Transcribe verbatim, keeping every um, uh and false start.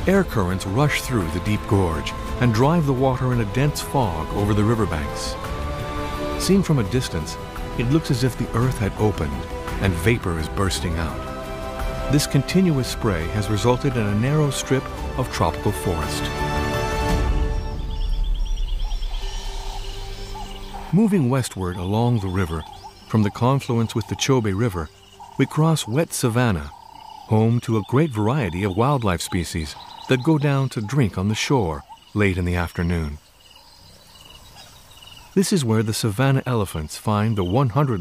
Air currents rush through the deep gorge and drive the water in a dense fog over the riverbanks. Seen from a distance, it looks as if the earth had opened and vapor is bursting out. This continuous spray has resulted in a narrow strip of tropical forest. Moving westward along the river, from the confluence with the Chobe River, we cross wet savanna, home to a great variety of wildlife species that go down to drink on the shore late in the afternoon. This is where the savanna elephants find the one hundred